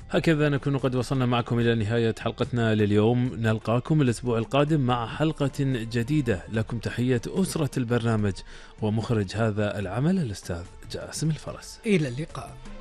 هكذا نكون قد وصلنا معكم إلى نهاية حلقتنا لليوم. نلقاكم الأسبوع القادم مع حلقة جديدة. لكم تحية أسرة البرنامج ومخرج هذا العمل الأستاذ جاسم الفرس. إلى اللقاء.